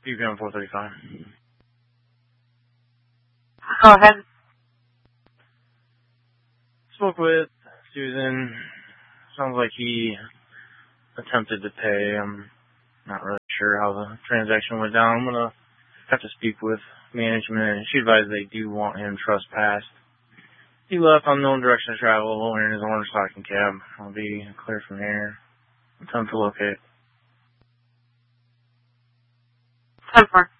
UPM 435. Go ahead. Spoke with Susan. Sounds like he attempted to pay. I'm not really sure how the transaction went down. I'm going to have to speak with management. She advised they do want him trespassed. He left unknown direction of travel in his orange stocking cab. I'll be clear from there. Time to locate. 10-4.